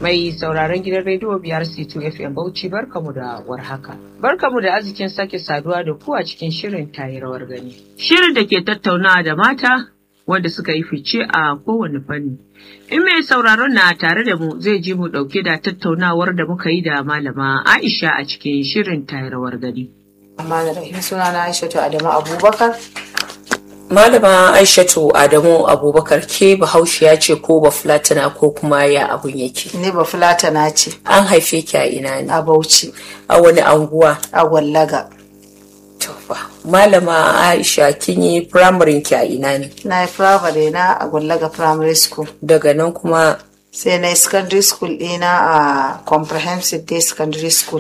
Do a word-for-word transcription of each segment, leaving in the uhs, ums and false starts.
Mai sauraron gidan rediyo biyar C two F M Bauchi barkamu da warhaka. Barkamu da arzikin sake saduwa da ku a cikin shirin tayi rawar gani. Shirin da ke tattaunawa da mata wanda suka yi fice a kowane fanni. In mai sauraron na tare da mu zai ji mu dauke da tattaunawar da muka yi da malama Aisha a cikin shirin tayi rawar gani. Amma da rahim sunana Aishatu Adamu Abubakar. Malama Aishatu Adamu Abubakar ke Bahaushiya ce ko Bafulatana ko kuma ya abun yake? Ni Bafulatana ce. An haife ki a ina ne? A Bauchi. A wani anguwa? A Gwallaga. To fa. Malama Aisha kin yi primary ki a ina ne? Na yi primary na a Gwallaga Primary School. Daga nan kuma sai na yi secondary school ɗina a Comprehensive Day Secondary School.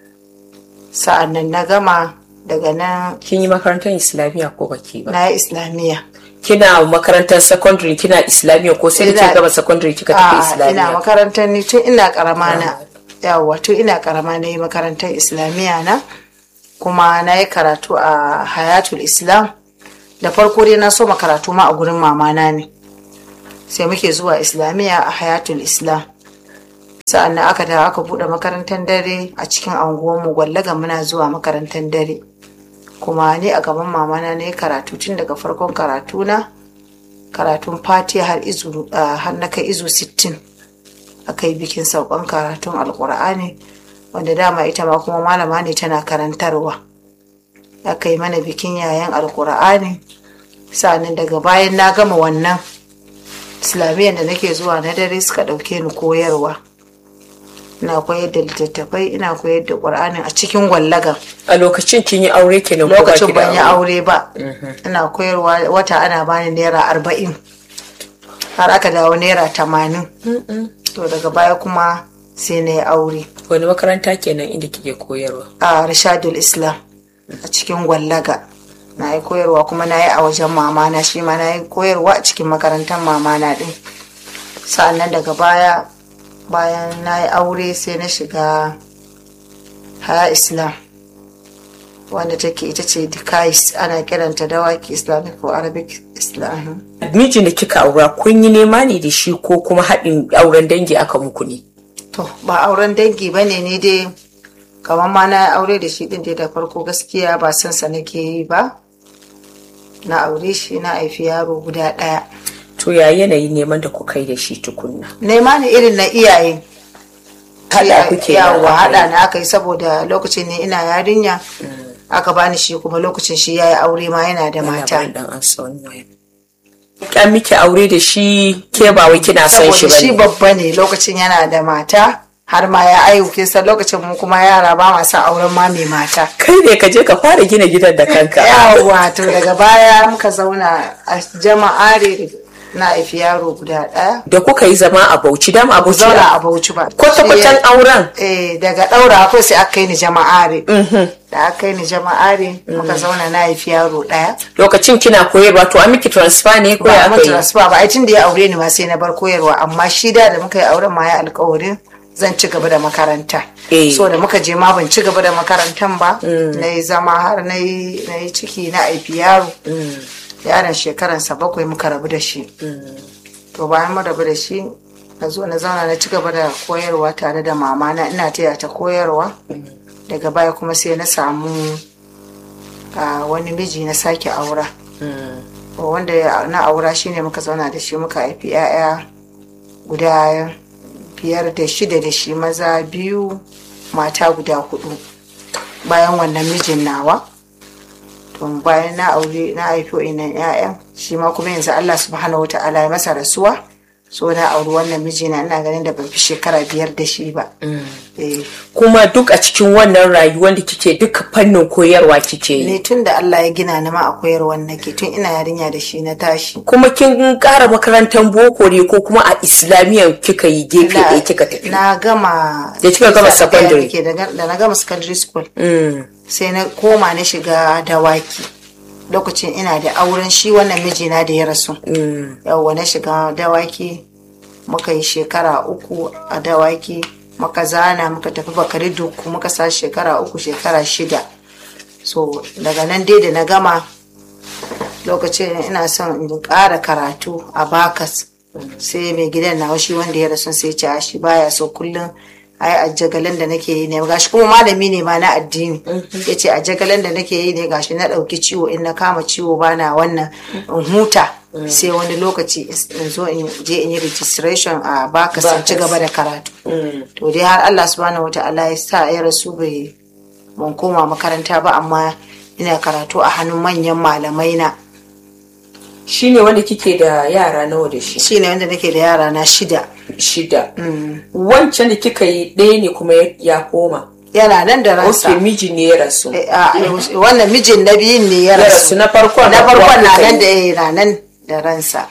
Sa'an nan na gama daga nan. Kin yi makarantar Islamiyya ko baki ba? Na yi Islamiyya. Kina makarantar secondary kina Islamiyya ko sai kika gama secondary kika tafi Islamiyya? Ina makarantar ni tun ina karama na. Yawa tun ina karama na yi makarantar Islamiyya na. Kuma na yi karatu a Hayatul Islam. Da farko dai na so makaratu ma a gurin mamana ne. Sai muke zuwa Islamiyya a Hayatul Islam. Sa'an nan aka dawo aka buɗe makarantar dare a cikin anguwanmu Gwallaga muna zuwa makarantar dare. Kuma ni a gaban mamana ne karatu tun daga farkon karatu na karatun Fatiha har izu har na kai izu sittin. Aka yi bikin saukan karatun Alƙur'ani wanda dama ita ma kuma malama ne tana karantarwa. Aka yi mana bikin yayan Alƙur'ani. Sa'an daga bayan na gama wannan Islamiyyar da nake zuwa na dare suka ɗauke ni koyarwa. Ina koyar da littattafai, ina koyar da Qur'ani a cikin Gwallaga. A lokacin kin yi aure kenan ko ba ki da aure? Lokacin ban yi aure ba. Ina koyarwa wata ana bani naira arba'in. Har aka dawo naira tamanin. To daga baya kuma sai na yi aure. Wani makaranta kenan inda kike koyarwa? A Rashadul Islam a cikin Gwallaga. Na yi koyarwa kuma na yi a wajen mamana shi ma na yi koyarwa a cikin makarantar mamana din. Sa'annan daga baya bayan na yi aure sai na shiga Haya Islam wanda take ita ce Dikais ana kiranta Dawaki Islamic ko Arabic Islam. Mijin da kika aura kun yi nema ne da shi ko kuma haɗin auren dangi aka muku ne? To ba auren dangi bane ne dai kamar ma na aure da shi din dai da farko gaskiya ba san sa nake yi ba. Na aure shi na haifi yaro guda ɗaya. To ya yanayi neman da kuka yi da shi tukunna? Nema ne irin na iyaye. Haɗa kuke yawa haɗa na aka yi saboda lokacin ne ina yarinya aka bani shi kuma lokacin shi ya yi aure ma yana da mata. Kan miki aure da shi ke ba wai kina son shi bane? Saboda shi babba ne lokacin yana da mata. Har ma ya ayyuke sa lokacin mu kuma yara ba ma sa auren ma mai mata. Kai ne ka je ka fara gina gidan da kanka. Yawa to daga baya muka zauna a jama'are na haifi yaro guda ɗaya. Da kuka yi zama a Bauchi dama a Bauchi? Zauna a Bauchi ba. Kwata-kwatan auren? Eh daga ɗaura ko sai aka kai ni jama'are. Da aka kai ni jama'are muka zauna na haifi yaro ɗaya. Lokacin kina koyarwa to an miki transfer ne ko ya kai? Ba transfer ba ai tun da ya aure ni ma sai na bar koyarwa amma shi da da muka yi auren ma ya alƙawarin zan ci gaba da makaranta. So da muka je ma ban ci gaba da makarantan ba. Na yi zama har na yi ciki na haifi yaro. Yaron shekaransa bakwai muka rabu da shi. To bayan mu rabu da shi na zo na zauna na ci gaba da koyarwa tare da mama na ina taya ta koyarwa. Daga baya kuma sai na samu wani miji na sake aura. Wanda na aura shine muka zauna da shi muka haifi 'ya'ya guda biyar da shida da shi maza biyu mata guda hudu. Bayan wannan mijin nawa tun bayan na aure na haifi wa'innan 'ya'yan shi ma kuma yanzu Allah subhanahu wata'ala ya masa rasuwa so na auri wannan mijina ina ganin da ban fi shekara biyar da shi ba. Kuma duk a cikin wannan rayuwar da kike duka fannin koyarwa kike yi? Ne tun da Allah ya gina ni ma a koyarwa nake tun ina yarinya da shi na tashi. Kuma kin ƙara makarantar boko ne ko kuma a islamiyyar kika yi gefe ɗaya kika tafi? Na gama da kika gama secondary? Da na gama secondary school sai na koma na shiga Dawaki. Lokacin ina da auren shi wannan mijina da ya rasu. Yawwa na shiga Dawaki muka yi shekara uku a Dawaki muka zana muka tafi Bakari Duku muka sa shekara uku shekara shida. So daga nan dai da na gama lokacin ina son in ƙara karatu a Bakas sai mai gidan na shi wanda ya rasu sai ce shi baya so kullum ai a jagalan da nake yi ne gashi kuma malami ne ma na addini ya ce a jagalan da nake yi ne gashi na ɗauki ciwo in na kama ciwo bana wannan in huta sai wani lokaci in zo in je in yi registration a baka san ci gaba da karatu to dai har Allah subhanahu wataala ya sa ya rasu bai ban koma makaranta ba amma ina karatu a hannun manyan malamai na. Shine wanda kike da yara nawa da shi? Shine wanda nake da yara na shida. Shida. Wancan da kika yi ɗaya ne kuma ya koma? Yana nan da ransa. Ok, mijin ne ya rasu. Wannan mijin na biyun ne ya rasu. Na farkon na farkon na nan da yana nan da ransa.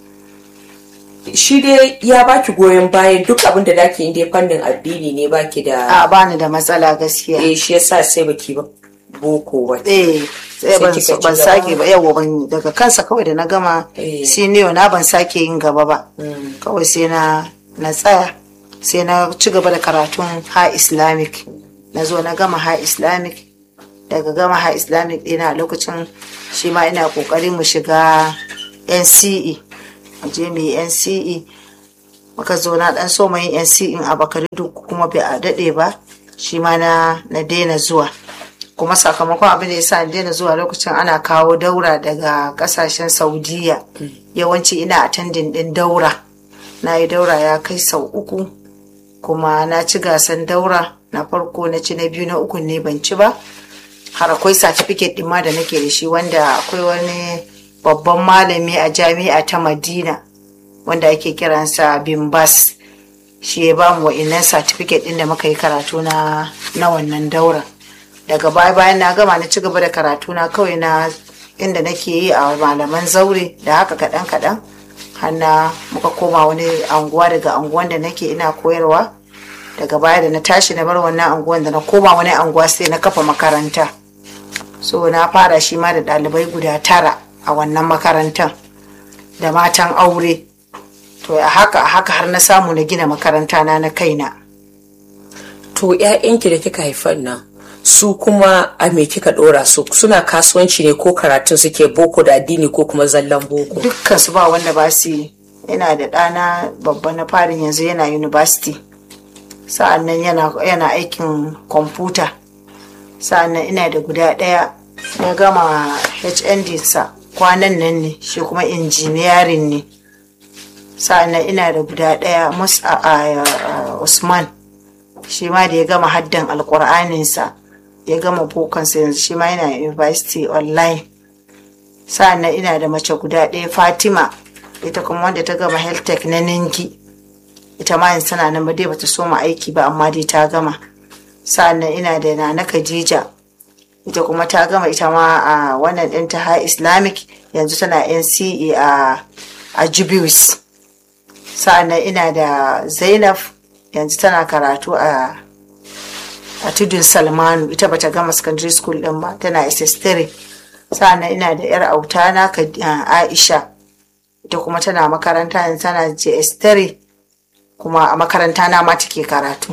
Shi dai ya baki goyon bayan duk abin da dake inda fannin addini ne baki da. A bani da matsala gaskiya. Eh shi yasa sai baki ba boko ba. Eh sai ban ban sake ba yawa ban daga kansa kawai da na gama senior na ban sake yin gaba ba. Kawai sai na na tsaya sai na ci gaba da karatun ha Islamic. Na zo na gama ha Islamic daga gama ha Islamic ɗina a lokacin shi ma ina kokarin mu shiga N C E. Je mu yi N C E muka zo na dan so mai N C E a Bakari duk kuma bai a dade ba shi ma na na daina zuwa kuma sakamakon abin da yasa na daina zuwa lokacin ana kawo daura daga kasashen Saudiya yawanci ina attending din daura na yi daura ya kai sau uku kuma na ci gasan daura na farko na ci na biyu na uku ne ban ci ba har akwai certificate din ma da nake da shi wanda akwai wani babban malami a jami'a ta Madina wanda ake kiransa Bimbas shi ya ba mu wa'innan certificate din da muka yi karatu na na wannan daura daga baya bayan na gama na ci gaba da karatu na kawai na inda nake yi a malaman zaure da haka kaɗan kaɗan har na muka koma wani anguwa daga anguwan da nake ina koyarwa daga baya da na tashi na bar wannan anguwan da na koma wani anguwa sai na kafa makaranta so na fara shi ma da ɗalibai guda tara a wannan makarantar da matan aure to a haka a haka har na samu na gina makaranta na na kaina. To ƴaƴanki da kika haifar nan su kuma a me kika dora su suna kasuwanci ne ko karatun suke boko da addini ko kuma zallan boko? Dukkan su ba wanda ba su yi. Ina da ɗana babba na farin yanzu yana university sa'annan yana yana aikin kwamfuta sa'annan ina da guda ɗaya ya gama H N D sa kwanan nan ne shi kuma injiniyarin ne sa'annan ina da guda ɗaya musa a Usman shi ma da ya gama haddan alƙur'aninsa ya gama bokansa yanzu shi ma yana university online sa'annan ina da mace guda ɗaya Fatima ita kuma wanda ta gama health tech na Ningi ita ma yanzu tana nan ba dai bata soma aiki ba amma dai ta gama sa'annan ina da Nana Khadija ita kuma ta gama ita ma a wannan ɗin ta ha Islamic yanzu tana N C E a a Jubius sa'annan ina da Zainab yanzu tana karatu a a Tudun Salmanu ita bata gama secondary school din ba tana S S three sa'annan ina da yar autana Aisha ita kuma tana makaranta yanzu tana J S three kuma a makaranta na ma take karatu.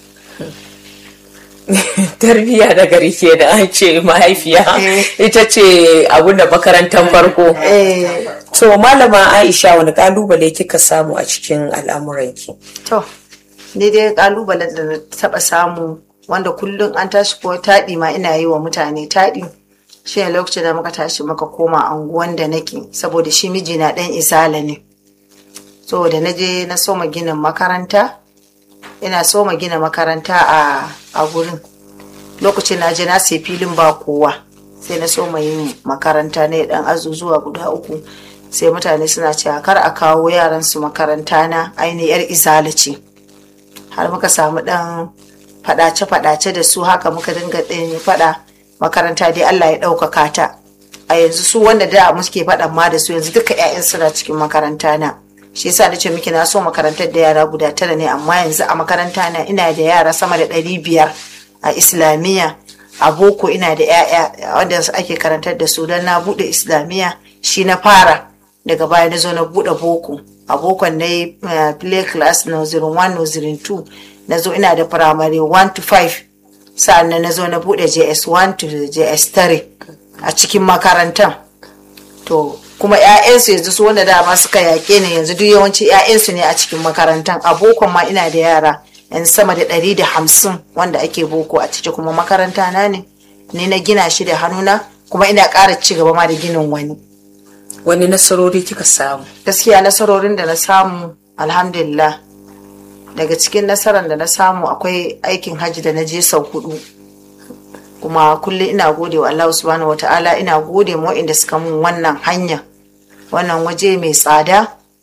Tarbiya da gari ke da an ce mahaifiya ita ce abun da makarantar farko. To malama Aisha wani kalubale kika samu a cikin al'amuranki? To ni dai kalubale da na taba samu wanda kullum an tashi ko taɗi ma ina yi wa mutane taɗi shi ne lokacin da muka tashi muka koma anguwan da nake saboda shi mijina ɗan Izala ne. So da na je na soma ginin makaranta ina soma gina makaranta a a gurin lokacin na je na sai filin ba kowa sai na soma yin makaranta ne dan azuzuwa guda uku sai mutane suna cewa kar a kawo yaran su makaranta na aini yar Izala ce har muka samu dan fadace fadace da su haka muka dinga din fada makaranta dai Allah ya ɗaukaka ta a yanzu su wanda da muke fadan ma da su yanzu duka ƴaƴan suna cikin makaranta na shi yasa nace miki na so makarantar da yara guda tara ne amma yanzu a makaranta na ina da yara sama da ɗari biyar a islamiyya a boko ina da ƴaƴa wanda ake karantar da su don na bude islamiyya shi na fara daga baya na zo na bude boko a bokon na yi play class nursery one nursery two na zo ina da primary one to five sa'annan na zo na bude J S one to J S three a cikin makarantar to kuma 'ya'yansu yanzu su wanda dama suka yaƙe ni yanzu duk yawanci 'ya'yansu ne a cikin makarantar. A bokon ma ina da yara yan sama da ɗari da hamsin wanda ake boko a ciki, kuma makaranta na ne ni na gina shi da hannuna, kuma ina ƙara ci gaba ma da ginin wani. Wani nasarori kika samu? Gaskiya nasarorin da na samu alhamdulillah, daga cikin nasarar da na samu akwai aikin hajji da na je sau hudu, kuma kullum ina gode wa Allah subhanahu wata'ala, ina gode ma inda suka mun wannan hanya, wannan waje mai tsada,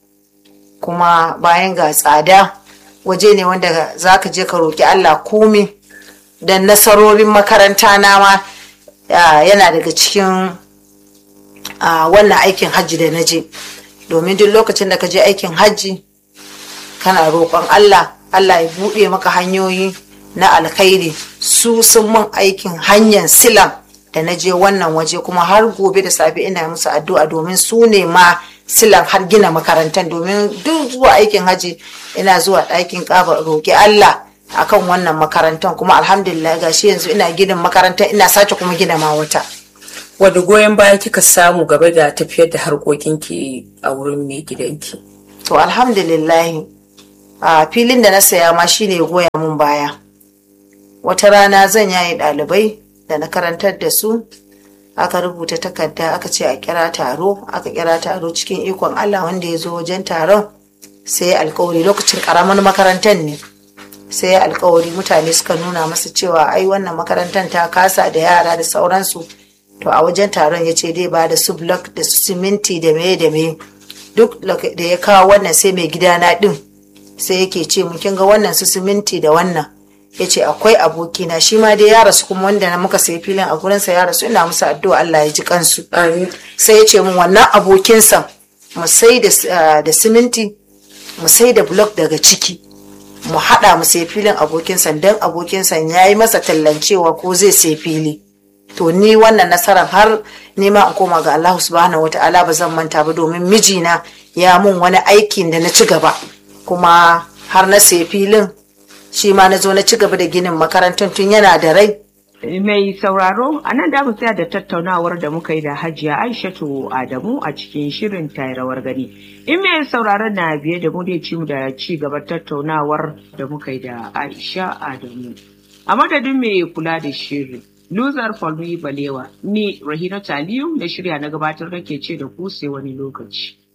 kuma bayan ga tsada waje ne wanda za ka je ka roƙi Allah komai. Dan nasarorin makaranta na ma yana daga cikin wannan aikin hajji da na je, domin duk lokacin da ka je aikin hajji kana roƙon Allah, Allah ya buɗe maka hanyoyi na alkhairi. Su sun mun aikin hanyar silan da na je wannan waje, kuma har gobe da safe ina musu addu'a domin su ne ma silan har gina makarantar. Domin duk zuwa aikin hajji ina zuwa ɗakin ƙaba roƙi Allah akan wannan makarantar, kuma alhamdulillah gashi yanzu ina ginin makarantar, ina sace kuma gina ma wata. Wadda goyon baya kika samu gaba da tafiyar da harkokinki a wurin mai gidanki? To alhamdulillah a filin da na saya ma shine goya mun baya. Wata rana zan yaye ɗalibai da na karantar da su, aka rubuta takarda aka ce a kira taro, aka kira taro cikin ikon Allah wanda ya zo wajen taron sai alkawari, lokacin ƙaramin makarantar ne, sai alkawari mutane suka nuna masa cewa ai wannan makarantar ta kasa da yara da sauransu. To a wajen taron ya ce dai ba da su block da su siminti da meye da meye, duk da ya kawo wannan sai mai gidana din sai yake ce mun kin ga wannan su siminti da wannan, ya ce akwai abokina shi ma dai ya rasu, kuma wanda na muka sayi filin a gurinsa ya rasu, ina musu addu'a Allah ya ji kansu. Sai ya ce mun wannan abokinsa mu sai da siminti mu sai da block daga ciki mu haɗa mu sai filin abokinsa, don abokinsa ya yi masa tallancewa ko zai sai fili. To ni wannan nasarar har nema in koma ga Allah subhanahu wata'ala ba zan manta ba, domin mijina ya mun wani aikin da na ci gaba, kuma har na sai filin shi ma na zo na ci gaba da ginin makarantar tun yana da rai. Mai sauraro, a nan da mu tsaya da tattaunawar da muka yi da Hajiya Aishatu Adamu a cikin shirin rawar gani. In mai sauraron na biye da mu dai ci mu da ci gaban tattaunawar da muka yi da Aisha Adamu. A madadin mai kula da shirin Luzar Falmi Balewa, ni Rahina Taliyu na shirya na gabatar nake ce da ku sai wani lokaci.